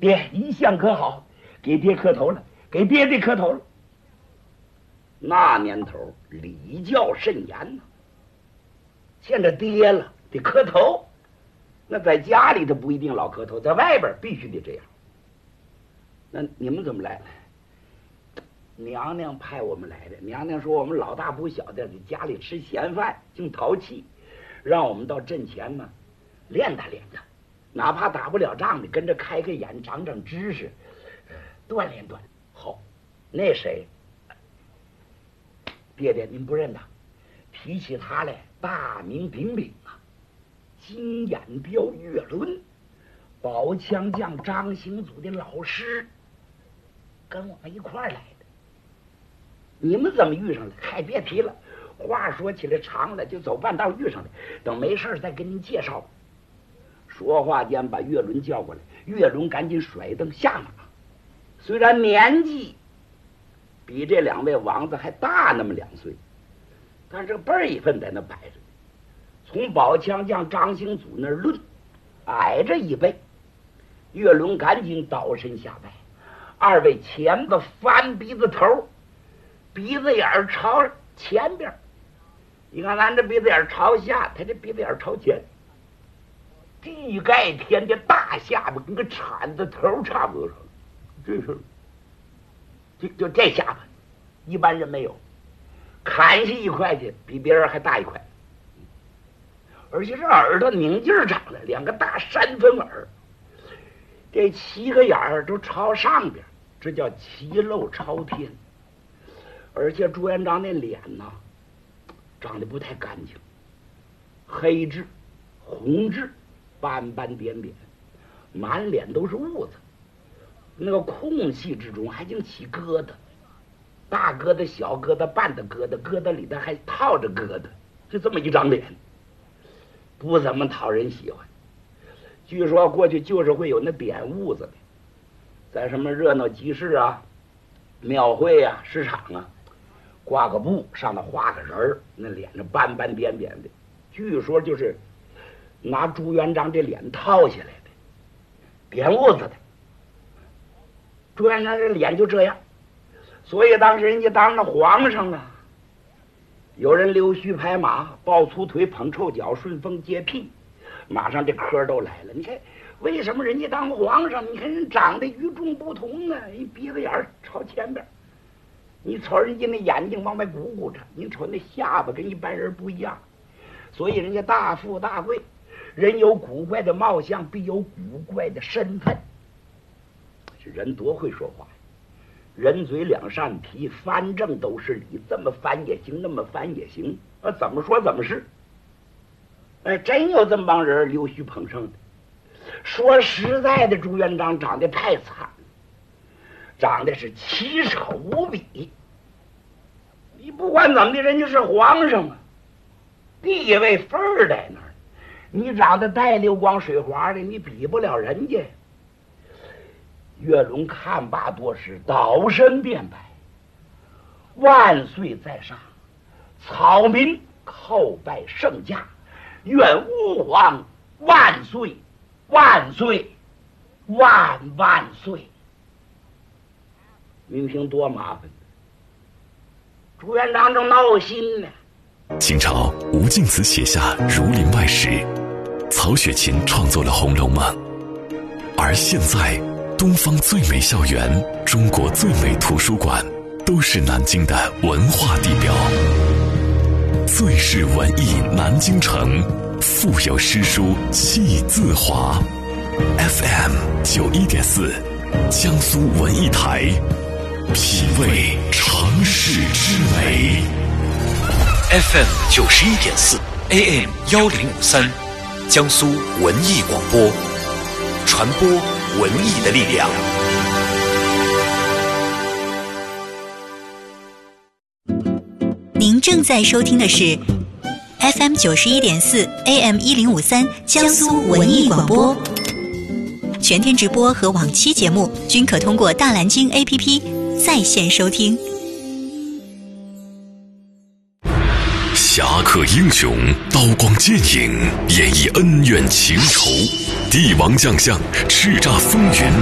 爹一向可好，给爹磕头了，给爹爹磕头了。那年头礼教甚严呐，见着爹了得磕头，那在家里头不一定老磕头，在外边必须得这样。那你们怎么来了？娘娘派我们来的。娘娘说我们老大不小的在家里吃闲饭净淘气，让我们到阵前呢练打练打，哪怕打不了仗的跟着开开眼，长长知识，锻炼锻炼。好，那谁爹爹您不认得？提起他来大名鼎鼎啊，金眼彪岳伦，宝枪将张行祖的老师，跟我们一块儿来的。你们怎么遇上了？嗨，别提了，话说起来长了，就走半道遇上的。等没事再跟您介绍。说话间把岳伦叫过来，岳伦赶紧甩蹬下马。虽然年纪比这两位王子还大那么2岁，但是辈分在那摆着。从宝枪将张行祖那儿论，矮着1辈。岳伦赶紧倒身下拜，二位前子翻鼻子头，鼻子眼朝前边。你看咱这鼻子眼朝下，他这鼻子眼朝前，地盖天的大下巴跟个铲子头差不多长，这是就这下巴，一般人没有，砍下一块去比别人还大一块，而且这耳朵拧劲儿长的，2个大山分耳，这7个眼儿都朝上边，这叫齐露朝天。而且朱元璋那脸呐，长得不太干净，黑痣、红痣，斑斑点点，满脸都是痦子，那个空隙之中还竟起疙瘩，大疙瘩、小疙瘩、半的疙瘩，疙瘩里头还套着疙瘩，就这么一张脸，不怎么讨人喜欢。据说过去就是会有那点痦子的，在什么热闹集市啊、庙会啊、市场啊，挂个布上头画个人儿，那脸上斑斑点点的，据说就是拿朱元璋这脸套下来的，点痦子的。朱元璋这脸就这样，所以当时人家当了皇上了，有人溜须拍马，抱粗腿，捧臭脚，顺风接屁，马上这科都来了。你看为什么人家当皇上？你看人长得与众不同啊，一鼻子眼儿朝前边，你瞅人家那眼睛往外鼓鼓着，你瞅那下巴跟一般人不一样，所以人家大富大贵。人有古怪的貌相，必有古怪的身份。这人多会说话，人嘴2扇皮，翻正都是理，这么翻也行，那么翻也行，怎么说怎么是。真有这么帮人溜须捧圣的。说实在的，朱元璋长得太惨了，长得是奇丑无比。你不管怎么的，人家是皇上嘛，地位份儿在那儿。你长得带溜光水滑的，你比不了人家。岳伦看罢多时，倒身便拜：“万岁在上，草民叩拜圣驾，愿吾皇万岁万岁万万岁。”您听多麻烦！朱元璋正闹心呢。 清朝吴敬梓写下《儒林外史》，曹雪芹创作了《红楼梦》，而现在东方最美校园、中国最美图书馆都是南京的文化地标。最是文艺南京城，腹有诗书气自华。 FM91.4 江苏文艺台，品味城市之美。 FM91.4 AM1053 江苏文艺广播，传播文艺的力量。 您正在收听的是 FM91.4 AM1053 江苏文艺广播，全天直播和往期节目均可通过大蓝鲸 APP 在线收听。 侠客英雄，刀光剑影，演绎恩怨情仇，帝王将相，叱咤风云。